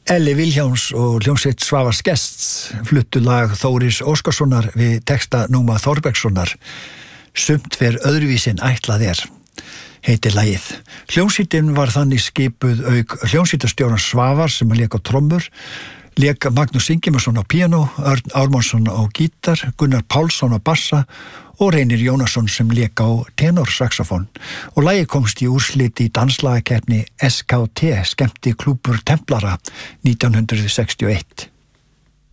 Elli Vilhjálms og hljómsveit Svavars Gests fluttu lag Þóris Óskarssonar við texta Núma Þorbergssonar. Sumt fer öðruvísin ætlað heitir lagið. Hljómsveitin var þannig skipuð auk hljómsveitarstjórans Svavar sem lék á trommur, lék Magnús Ingimarsson á píanó, Örn Ármannsson á gítar, Gunnar Pálsson á bassa og Reynir Jónasson sem lék á tenorsaxofón. Og lagið komst í úrslit í danslagakeppni SKT, skemmti klúbbur Templara 1961.